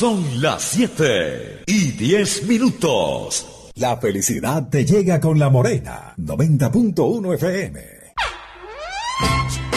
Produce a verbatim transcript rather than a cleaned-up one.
Son las siete y diez minutos. La felicidad te llega con La Morena, noventa punto uno F M.